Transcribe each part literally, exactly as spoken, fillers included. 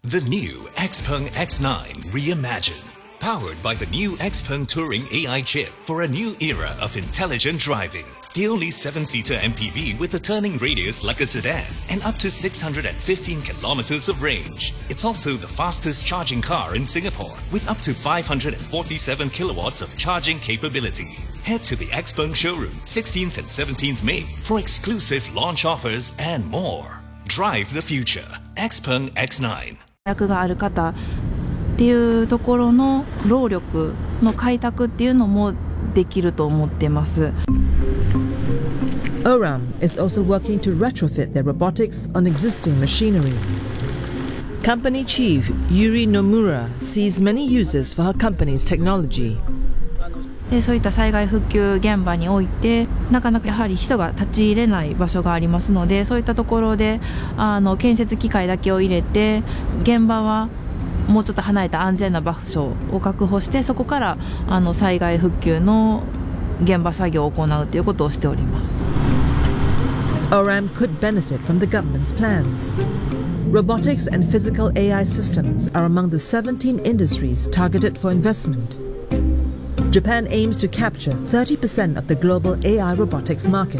The new Xpeng X nine Reimagine. Powered by the new Xpeng Touring A I chip for a new era of intelligent driving. The only seven-seater M P V with a turning radius like a sedan and up to six hundred fifteen kilometers of range. It's also the fastest charging car in Singapore with up to five hundred forty-seven kilowatts of charging capability. Head to the Xpeng showroom sixteenth and seventeenth May for exclusive launch offers and more. Drive the future. Xpeng X nine. 役がある方っていうところの労力の開拓っていうのもできると思ってます。 O R A M is also working to retrofit their robotics on existing machinery. Company chief Yuri Nomura sees many uses for her company's technology. でそういった災害復旧現場においてなかなかやはり人が立ち入れない場所がありますので、そういったところであの建設機械だけを入れて現場はもうちょっと離れた安全な場所を確保して、そこからあの災害復旧の現場作業を行うということをしております。 O R A M could benefit from the government's plans. Robotics and physical A I systems are among the seventeen industries targeted for investment. Japan aims to capture thirty percent of the global A I robotics market.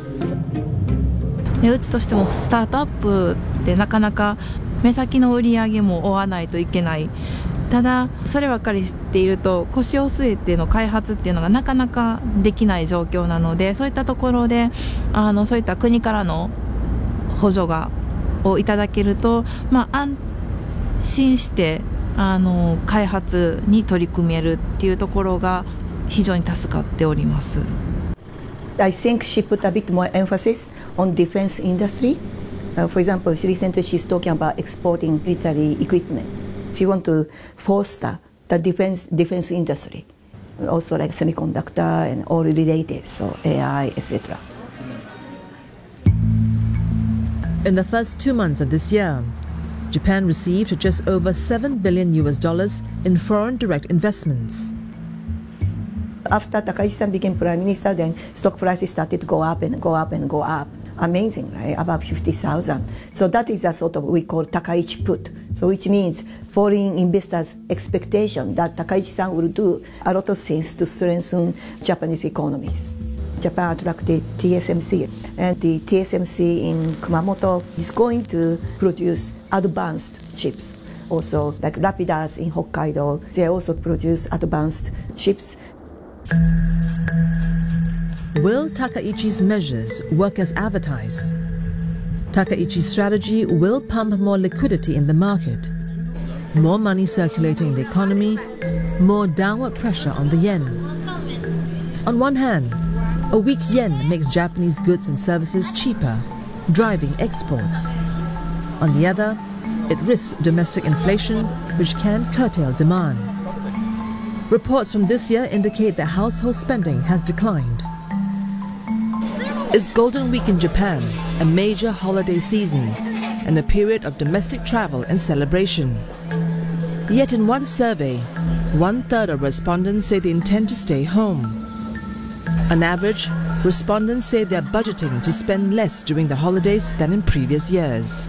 でうちとしてもスタートアップってなかなか目先の売り上げも追わないといけない。ただそればっかり知っていると腰を据えての開発っていうのがなかなかできない状況なので、そういったところであのそういった国からの補助がをいただけると、まあ、安心してあの開発に取り組めるっていうところが非常に助かっております。 I think she put a bit more emphasis on defense industry. Uh, for example, she recently she's talking about exporting military equipment. She wants to foster the defense defense industry, also like semiconductor and all related, so A I, et cetera. In the first two months of this year, Japan received just over seven billion U S dollars in foreign direct investments. After Takaichi-san became prime minister, then stock prices started to go up and go up and go up. Amazing, right? About fifty thousand. So that is a sort of we call Takaichi put. So which means foreign investors' expectation that Takaichi-san will do a lot of things to strengthen Japanese economies. Japan attracted T S M C, and the T S M C in Kumamoto is going to produce advanced chips. Also, like Rapidas in Hokkaido, they also produce advanced chips. Will Takaichi's measures work as advertised? Takaichi's strategy will pump more liquidity in the market, more money circulating in the economy, more downward pressure on the yen. On one hand, a weak yen makes Japanese goods and services cheaper, driving exports. On the other, it risks domestic inflation, which can curtail demand. Reports from this year indicate that household spending has declined. It's Golden Week in Japan, a major holiday season, and a period of domestic travel and celebration. Yet in one survey, one-third of respondents say they intend to stay home. On average, respondents say they are budgeting to spend less during the holidays than in previous years.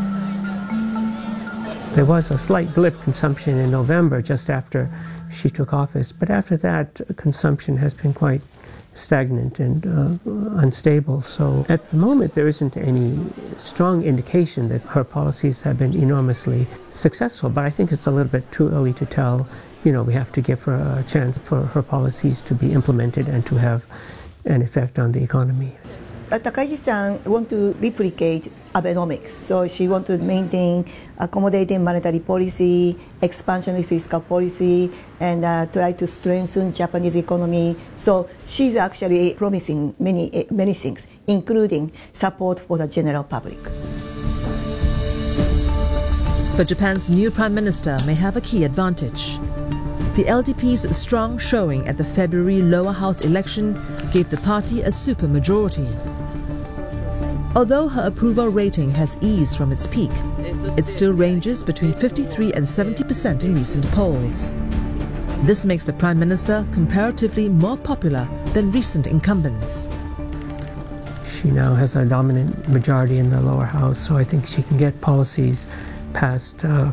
There was a slight blip consumption in November just after she took office, but after that consumption has been quite stagnant and uh, unstable. So at the moment there isn't any strong indication that her policies have been enormously successful, but I think it's a little bit too early to tell. You know, we have to give her a chance for her policies to be implemented and to have an effect on the economy. Uh, Takaichi-san want to replicate Abenomics, so she want to maintain accommodating monetary policy, expansionary fiscal policy, and uh, try to strengthen Japanese economy. So she's actually promising many many things, including support for the general public. But Japan's new prime minister may have a key advantage. The L D P's strong showing at the February lower house election gave the party a supermajority. Although her approval rating has eased from its peak, it still ranges between fifty-three and seventy percent in recent polls. This makes the Prime Minister comparatively more popular than recent incumbents. She now has a dominant majority in the lower house, so I think she can get policies passed uh,